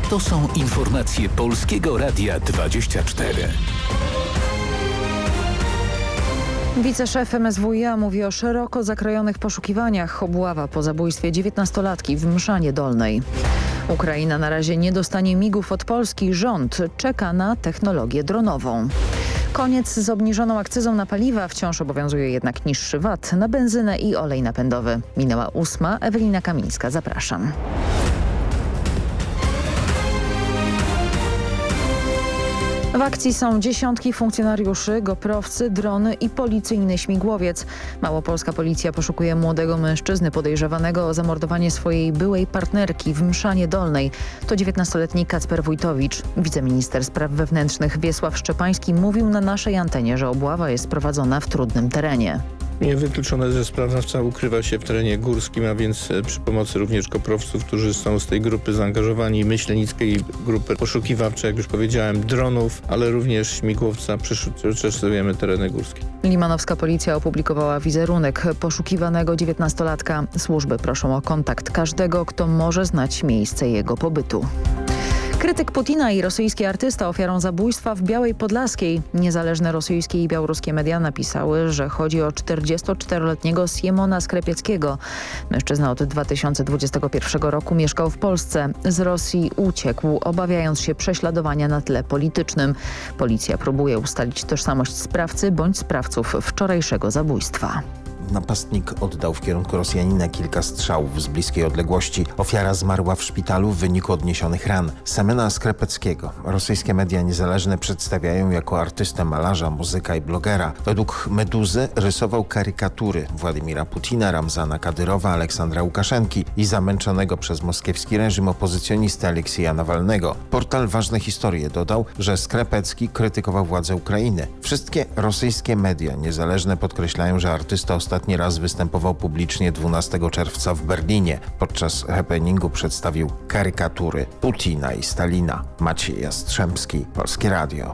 To są informacje Polskiego Radia 24. Wiceszef MSWiA mówi o szeroko zakrojonych poszukiwaniach. Obława po zabójstwie 19-latki w Mszanie Dolnej. Ukraina na razie nie dostanie migów od Polski. Rząd czeka na technologię dronową. Koniec z obniżoną akcyzą na paliwa. Wciąż obowiązuje jednak niższy VAT na benzynę i olej napędowy. Minęła 8. Ewelina Kamińska. Zapraszam. W akcji są dziesiątki funkcjonariuszy, goprowcy, drony i policyjny śmigłowiec. Małopolska policja poszukuje młodego mężczyzny podejrzewanego o zamordowanie swojej byłej partnerki w Mszanie Dolnej. To 19-letni Kacper Wójtowicz. Wiceminister spraw wewnętrznych Wiesław Szczepański mówił na naszej antenie, że obława jest prowadzona w trudnym terenie. Niewykluczone, że sprawca ukrywa się w terenie górskim, a więc przy pomocy również koprowców, którzy są z tej grupy zaangażowani, myślenickiej grupy poszukiwawczej, jak już powiedziałem, dronów, ale również śmigłowca. Przeszukujemy tereny górskie. Limanowska policja opublikowała wizerunek poszukiwanego 19-latka. Służby proszą o kontakt każdego, kto może znać miejsce jego pobytu. Krytyk Putina i rosyjski artysta ofiarą zabójstwa w Białej Podlaskiej. Niezależne rosyjskie i białoruskie media napisały, że chodzi o 44-letniego Siemona Skrepieckiego. Mężczyzna od 2021 roku mieszkał w Polsce. Z Rosji uciekł, obawiając się prześladowania na tle politycznym. Policja próbuje ustalić tożsamość sprawcy bądź sprawców wczorajszego zabójstwa. Napastnik oddał w kierunku Rosjanina kilka strzałów z bliskiej odległości. Ofiara zmarła w szpitalu w wyniku odniesionych ran. Semena Skrepeckiego rosyjskie media niezależne przedstawiają jako artystę, malarza, muzyka i blogera. Według Meduzy rysował karykatury Władimira Putina, Ramzana Kadyrowa, Aleksandra Łukaszenki i zamęczonego przez moskiewski reżim opozycjonisty Aleksieja Nawalnego. Portal Ważne Historie dodał, że Skrepecki krytykował władze Ukrainy. Wszystkie rosyjskie media niezależne podkreślają, że artysta ostatni raz występował publicznie 12 czerwca w Berlinie. Podczas happeningu przedstawił karykatury Putina i Stalina. Maciej Jastrzębski, Polskie Radio.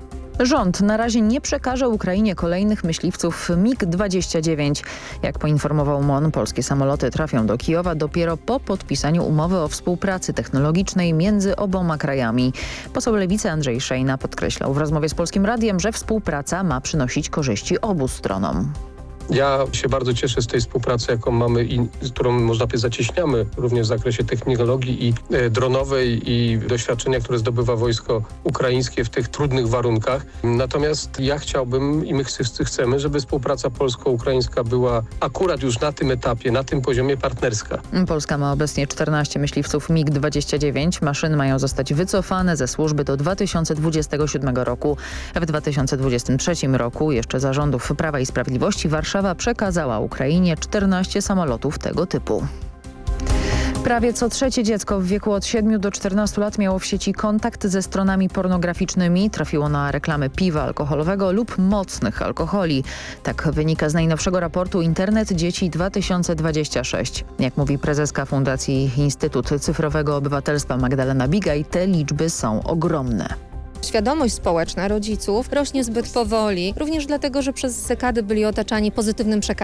Rząd na razie nie przekaże Ukrainie kolejnych myśliwców MiG-29. Jak poinformował MON, polskie samoloty trafią do Kijowa dopiero po podpisaniu umowy o współpracy technologicznej między oboma krajami. Poseł Lewicy Andrzej Szejna podkreślał w rozmowie z Polskim Radiem, że współpraca ma przynosić korzyści obu stronom. Ja się bardzo cieszę z tej współpracy, jaką mamy i z którą można powiedzieć zacieśniamy również w zakresie technologii i dronowej i doświadczenia, które zdobywa wojsko ukraińskie w tych trudnych warunkach. Natomiast ja chciałbym i my wszyscy chcemy, żeby współpraca polsko-ukraińska była akurat już na tym etapie, na tym poziomie partnerska. Polska ma obecnie 14 myśliwców MiG-29. Maszyny mają zostać wycofane ze służby do 2027 roku. W 2023 roku, jeszcze za rządów Prawa i Sprawiedliwości, Warszawa przekazała Ukrainie 14 samolotów tego typu. Prawie co trzecie dziecko w wieku od 7 do 14 lat miało w sieci kontakt ze stronami pornograficznymi. Trafiło na reklamy piwa alkoholowego lub mocnych alkoholi. Tak wynika z najnowszego raportu Internet Dzieci 2026. Jak mówi prezeska Fundacji Instytut Cyfrowego Obywatelstwa Magdalena Bigaj, te liczby są ogromne. Świadomość społeczna rodziców rośnie zbyt powoli, również dlatego, że przez dekady byli otaczani pozytywnym przekazem